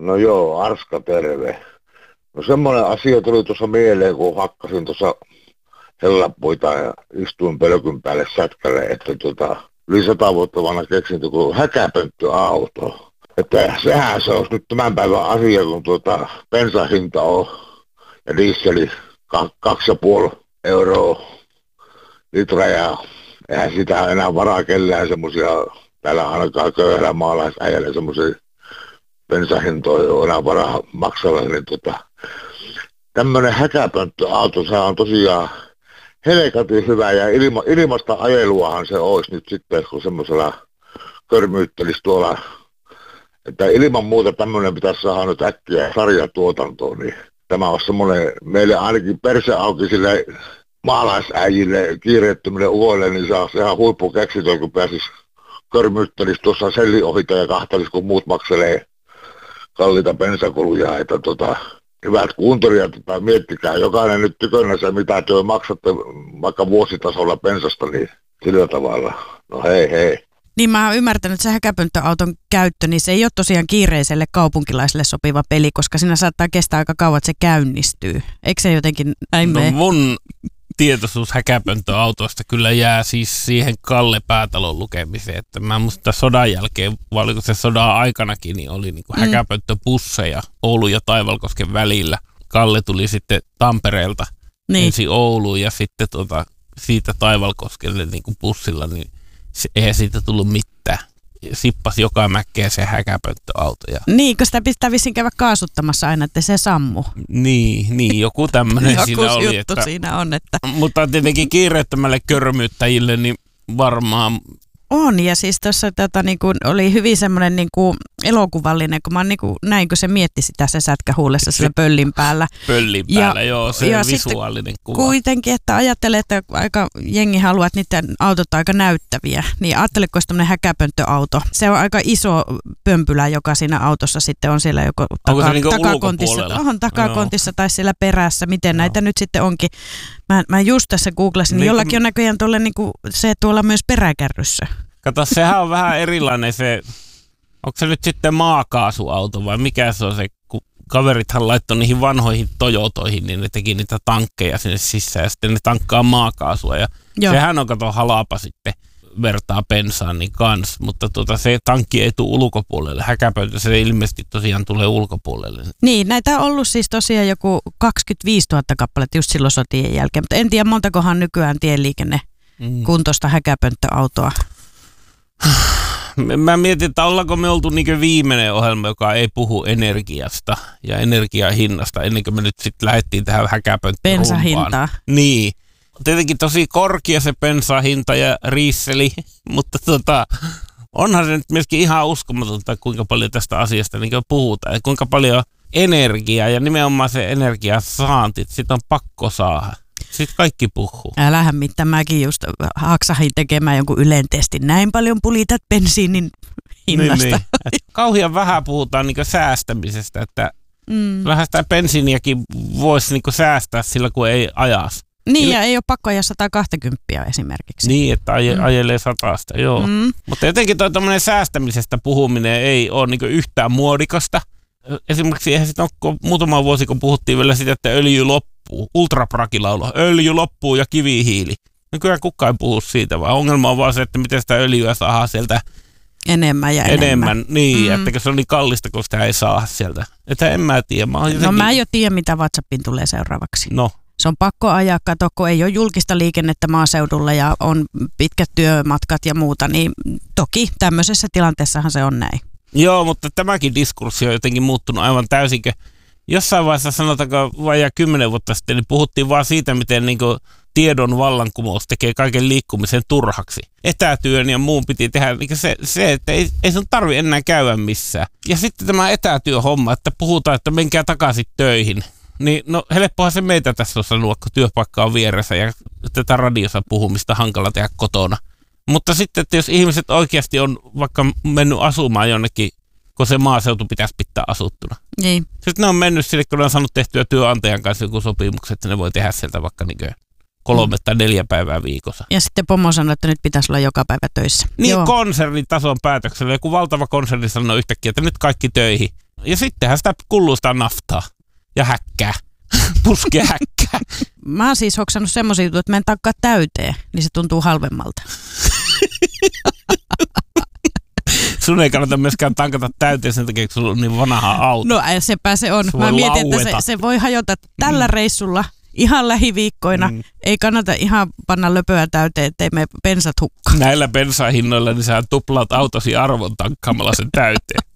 No joo, Arska terve. No semmoinen asia tuli tuossa mieleen, kun hakkasin tuossa hellapuita ja istuin pölkyn päälle sätkälle, että yli 100 vuotta vanha keksintö kuin häkäpönttöauto. Että sehän se olisi nyt tämän päivän asia, kun bensahinta on ja dieseli 2,5 euroa litra ja eihän sitä enää varaa kellään semmoisia, täällä ainakaan köyhällä maalaisäijällä semmoisia bensahintoja on enää varaa maksalla, niin tämmöinen häkäpönttöauto, se on tosiaan helkatin hyvä ja ilmasta ajeluahan se olisi nyt sitten, kun semmoisella körmyyttelisi tuolla, että ilman muuta tämmöinen pitäisi saada nyt äkkiä sarjatuotantoon, niin tämä on semmoinen meille ainakin perseauki sille maalaisäijille, kiireettömille uvoille, niin se on ihan huippukeksintö, kun pääsisi körmyyttelisi tuossa selliohita ja kahtelisi, kun muut makselee kalliita bensakuluja, että hyvät kuuntelijat, miettikää jokainen nyt tykönä se, mitä te maksatte vaikka vuositasolla bensasta, niin sillä tavalla. No hei. Niin mä oon ymmärtänyt, että se häkäpönttöauton käyttö, niin se ei ole tosiaan kiireiselle kaupunkilaiselle sopiva peli, koska siinä saattaa kestää aika kauan, että se käynnistyy. Eikö se jotenkin näin mene? No mun tietoisuus häkäpönttöautoista kyllä jää siis siihen Kalle Päätalon lukemiseen, että mä musta sodan jälkeen, vai oliko se sodan aikanakin, niin oli niinku häkäpönttöbusseja Oulun ja Taivalkosken välillä. Kalle tuli sitten Tampereelta ensin Ouluun ja sitten siitä Taivalkoskelle niinku bussilla, niin eihän siitä tullut mitään. Sippasi joka mäkkeä se häkäpönttöauto. Niin, kun sitä pitää vissiin käydä kaasuttamassa aina, että se sammu. Niin joku tämmöinen siinä oli. Joku juttu siinä on. Että mutta tietenkin kiireettömälle körmyyttäjille niin varmaan. On, ja siis tuossa oli hyvin semmoinen elokuvallinen, kun mä näin, kun se mietti sitä se sätkä huulessa sillä pöllin päällä. Pöllin päällä, joo, se ja visuaalinen kuva. Kuitenkin, että ajattelee, että aika jengi haluaa, että niiden autot on aika näyttäviä, niin ajatteliko olisi tämmöinen häkäpönttöauto. Se on aika iso pömpylä, joka siinä autossa sitten on siellä joko takakontissa tai siellä perässä, miten näitä nyt sitten onkin. Mä just tässä googlasin, niin jollakin on näköjään se tuolla myös peräkärryssä. Kato, sehän on vähän erilainen se, onko se nyt sitten maakaasuauto vai mikä se on se, kun kaverithan laittoi niihin vanhoihin Toyotoihin, niin ne teki niitä tankkeja sinne sisään ja sitten ne tankkaa maakaasua ja sehän on kato halapa sitten vertaa bensaan niin kans, mutta se tankki ei tule ulkopuolelle, häkäpöntö se ilmeisesti tosiaan tulee ulkopuolelle. Niin, näitä on ollut siis tosiaan joku 25 000 kappaletta just silloin sotien jälkeen, mutta en tiedä montakohan nykyään tieliikenne kuntoista häkäpönttöautoa. Mä mietin, että ollaanko me oltu niin viimeinen ohjelma, joka ei puhu energiasta ja energiahinnasta ennen kuin me nyt sitten lähdettiin tähän häkäpönttöön. Bensahintaa. Niin. Tietenkin tosi korkea se bensahinta ja riisseli, mutta onhan se nyt myöskin ihan uskomatonta, kuinka paljon tästä asiasta niin puhutaan ja kuinka paljon energiaa ja nimenomaan se energiasaanti, sitä on pakko saada. Sitten kaikki puhuu. Älähän mitään, mäkin just haksahin tekemään jonkun Ylen testin. Näin paljon pulitat bensiinin hinnasta. Niin. Kauhean vähän puhutaan niin säästämisestä, että vähän sitä bensiiniäkin voisi niin säästää sillä, kun ei ajas. Niin, ja ei ole pakko ajaa 120 esimerkiksi. Niin, että ajelee 100, joo. Mutta jotenkin tämmöinen säästämisestä puhuminen ei ole niin yhtään muodikasta. Esimerkiksi eihän sitä ole muutama vuosi, kun puhuttiin vielä sitä, että öljy loppuu. Ultraprakilaulo, öljy loppuu ja kivihiili. Nykyään kukaan ei puhu siitä, vaan ongelma on vaan se, että miten sitä öljyä saa sieltä enemmän. Niin, että se on niin kallista, kun sitä ei saa sieltä. Että en mä tiedä. Mä jo tiedä, mitä WhatsAppiin tulee seuraavaksi. No. Se on pakko ajaa, kato, kun ei ole julkista liikennettä maaseudulla ja on pitkät työmatkat ja muuta, niin toki tämmöisessä tilanteessahan se on näin. Joo, mutta tämäkin diskurssi on jotenkin muuttunut aivan täysin. Jossain vaiheessa, sanotaanko vajaa 10 vuotta sitten, niin puhuttiin vaan siitä, miten niin kuin tiedon vallankumous tekee kaiken liikkumisen turhaksi. Etätyön ja muun piti tehdä niin se, että ei sun tarvi enää käydä missään. Ja sitten tämä etätyöhomma, että puhutaan, että menkää takaisin töihin. Niin no helppohan se meitä tässä on sanoa, kun työpaikka on vieressä ja tätä radiossa puhumista hankala tehdä kotona. Mutta sitten, että jos ihmiset oikeasti on vaikka mennyt asumaan jonnekin, kun se maaseutu pitäisi pitää asuttuna. Niin. Sitten ne on mennyt sille, kun ne on saanut tehtyä työnantajan kanssa joku sopimukset, että ne voi tehdä sieltä vaikka 3 tai 4 päivää viikossa. Ja sitten pomo sanoi, että nyt pitäisi olla joka päivä töissä. Niin, konsernin tason päätöksellä. Joku valtava konserni sanoo yhtäkkiä, että nyt kaikki töihin. Ja sittenhän sitä kulluu sitä naftaa ja häkkää. Puskea häkkää. Mä oon siis hoksannut semmoisia juttuja, että mä en tankkaa täyteen, niin se tuntuu halvemmalta. Sun ei kannata myöskään tankata täyteen sen takia, kun sulla on niin vanha auto. No sepä se on. Mä mietin, että se voi hajota tällä reissulla ihan lähiviikkoina. Ei kannata ihan panna löpöä täyteen, ettei me bensat hukkaa. Näillä bensahinnoilla niin sä tuplaat autosi arvon tankkaamalla sen täyteen.